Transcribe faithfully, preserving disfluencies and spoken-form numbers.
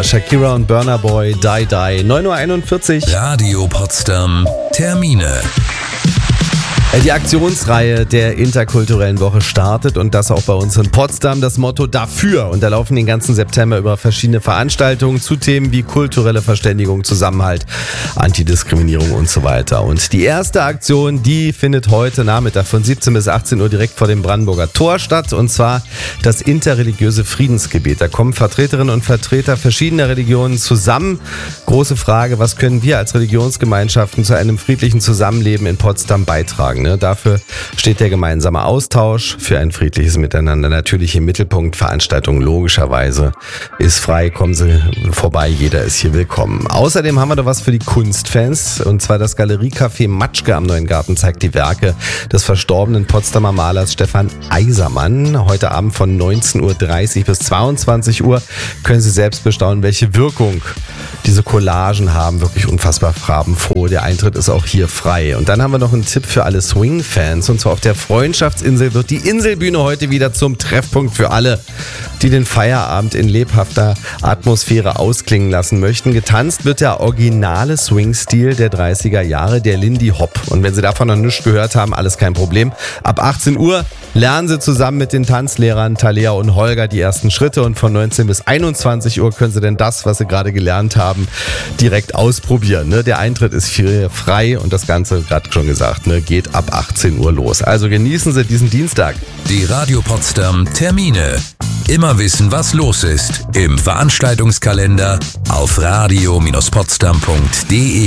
war Shakira und Burna Boy, Die Die, neun Uhr einundvierzig. Radio Potsdam, Termine. Die Aktionsreihe der interkulturellen Woche startet und das auch bei uns in Potsdam. Das Motto dafür. Und da laufen den ganzen September über verschiedene Veranstaltungen zu Themen wie kulturelle Verständigung, Zusammenhalt, Antidiskriminierung und so weiter. Und die erste Aktion, die findet heute Nachmittag von siebzehn bis achtzehn Uhr direkt vor dem Brandenburger Tor statt. Und zwar das interreligiöse Friedensgebet. Da kommen Vertreterinnen und Vertreter verschiedener Religionen zusammen. Große Frage, was können wir als Religionsgemeinschaften zu einem friedlichen Zusammenleben in Potsdam beitragen? Dafür steht der gemeinsame Austausch für ein friedliches Miteinander natürlich im Mittelpunkt. Veranstaltung logischerweise ist frei, kommen Sie vorbei, jeder ist hier willkommen. Außerdem haben wir da was für die Kunstfans, und zwar das Galeriecafé Matschke am Neuen Garten zeigt die Werke des verstorbenen Potsdamer Malers Stefan Eisermann. Heute Abend von neunzehn Uhr dreißig bis zweiundzwanzig Uhr können Sie selbst bestaunen, welche Wirkung diese Collagen haben. Wirklich unfassbar farbenfroh. Der Eintritt ist auch hier frei. Und dann haben wir noch einen Tipp für alle Swing-Fans. Und zwar auf der Freundschaftsinsel wird die Inselbühne heute wieder zum Treffpunkt für alle, die den Feierabend in lebhafter Atmosphäre ausklingen lassen möchten. Getanzt wird der originale Swing-Stil der dreißiger Jahre, der Lindy Hop. Und wenn Sie davon noch nichts gehört haben, alles kein Problem. Ab achtzehn Uhr lernen Sie zusammen mit den Tanzlehrern Talea und Holger die ersten Schritte, und von neunzehn bis einundzwanzig Uhr können Sie denn das, was Sie gerade gelernt haben, direkt ausprobieren. Ne? Der Eintritt ist hier frei und das Ganze, gerade schon gesagt, ne, geht ab achtzehn Uhr los. Also genießen Sie diesen Dienstag. Die Radio Potsdam Termine. Immer wissen, was los ist im Veranstaltungskalender auf radio Bindestrich potsdam punkt de.